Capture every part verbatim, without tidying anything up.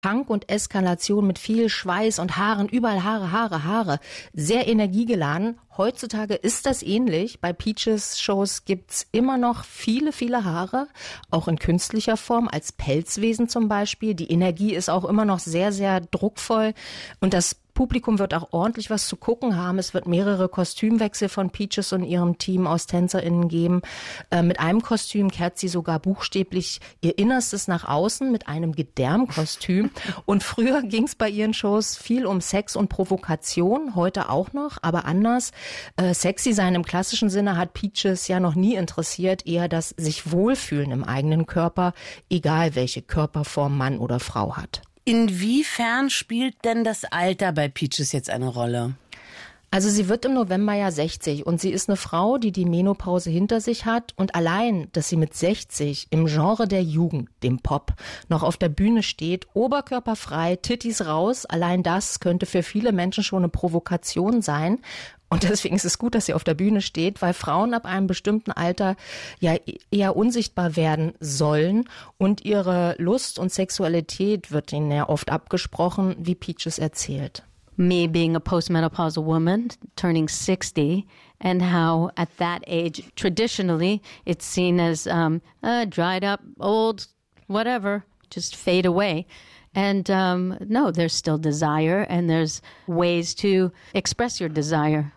Punk und Eskalation mit viel Schweiß und Haaren, überall Haare, Haare, Haare. Sehr energiegeladen. Heutzutage ist das ähnlich. Bei Peaches Shows gibt's immer noch viele, viele Haare, auch in künstlicher Form, als Pelzwesen zum Beispiel. Die Energie ist auch immer noch sehr, sehr druckvoll und das Publikum wird auch ordentlich was zu gucken haben. Es wird mehrere Kostümwechsel von Peaches und ihrem Team aus TänzerInnen geben. Äh, mit einem Kostüm kehrt sie sogar buchstäblich ihr Innerstes nach außen mit einem Gedärmkostüm. Und früher ging es bei ihren Shows viel um Sex und Provokation, heute auch noch, aber anders. Äh, sexy sein im klassischen Sinne hat Peaches ja noch nie interessiert, eher das sich wohlfühlen im eigenen Körper, egal welche Körperform Mann oder Frau hat. Inwiefern spielt denn das Alter bei Peaches jetzt eine Rolle? Also sie wird im November ja sechzig und sie ist eine Frau, die die Menopause hinter sich hat und allein, dass sie mit sechzig im Genre der Jugend, dem Pop, noch auf der Bühne steht, oberkörperfrei, Tittis raus, allein das könnte für viele Menschen schon eine Provokation sein. Und deswegen ist es gut, dass sie auf der Bühne steht, weil Frauen ab einem bestimmten Alter ja eher unsichtbar werden sollen und ihre Lust und Sexualität wird ihnen ja oft abgesprochen, wie Peaches erzählt. Me being a postmenopausal woman, turning sixty, and how at that age, traditionally, it's seen as um, uh, dried up, old, whatever, just fade away. And um, no, there's still desire and there's ways to express your desire.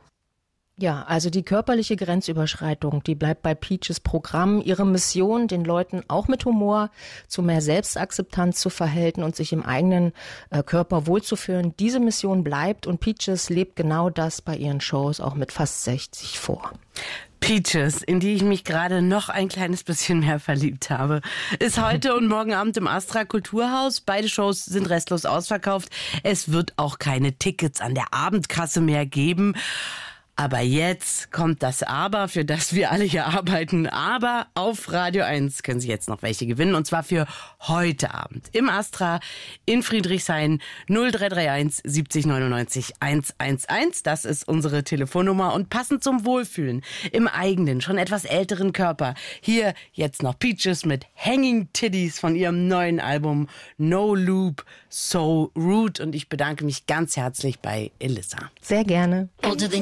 Ja, also die körperliche Grenzüberschreitung, die bleibt bei Peaches Programm. Ihre Mission, den Leuten auch mit Humor zu mehr Selbstakzeptanz zu verhelfen und sich im eigenen äh, Körper wohlzufühlen. Diese Mission bleibt und Peaches lebt genau das bei ihren Shows auch mit fast sechzig vor. Peaches, in die ich mich gerade noch ein kleines bisschen mehr verliebt habe, ist heute und morgen Abend im Astra Kulturhaus. Beide Shows sind restlos ausverkauft. Es wird auch keine Tickets an der Abendkasse mehr geben. Aber jetzt kommt das Aber, für das wir alle hier arbeiten. Aber auf Radio eins können Sie jetzt noch welche gewinnen. Und zwar für heute Abend im Astra in Friedrichshain null drei drei eins siebzig neunundneunzig hundertelf. Das ist unsere Telefonnummer. Und passend zum Wohlfühlen im eigenen, schon etwas älteren Körper. Hier jetzt noch Peaches mit Hanging Titties von ihrem neuen Album No Loop, So Rude. Und ich bedanke mich ganz herzlich bei Elissa. Sehr gerne. Older than